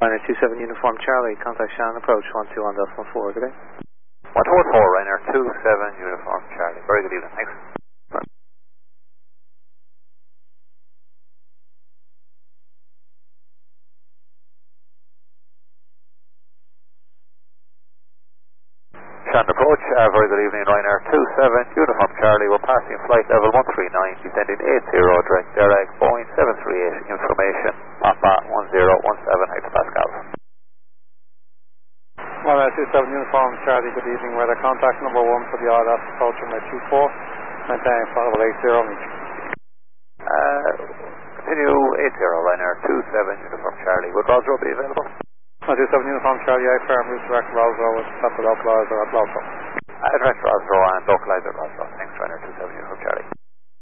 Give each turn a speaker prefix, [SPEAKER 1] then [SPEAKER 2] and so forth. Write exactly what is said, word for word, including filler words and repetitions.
[SPEAKER 1] Ryanair two seven Uniform Charlie, contact Shannon approach one two one decimal four, good day.
[SPEAKER 2] one two one four, Ryanair two seven Uniform Charlie. Very good evening, thanks. Shannon approach, uh, very good evening, Ryanair two seven Uniform Charlie. We're passing flight level one three nine, descending eight zero, direct direct, Boeing seven three eight, information, Papa one zero one seven hectopascals.
[SPEAKER 3] Ryanair two seven Uniform Charlie, good evening. Weather contact number one for the I L S approach on two four, maintain flight level eight zero, meet.
[SPEAKER 2] Uh, continue eight zero, Ryanair two seven Uniform Charlie. Would Roswell be available?
[SPEAKER 3] Ryanair two seven Uniform Charlie, I firm, route direct Roswell with set the localizer at Loswell.
[SPEAKER 2] Uh, direct Roswell and localizer at Roswell.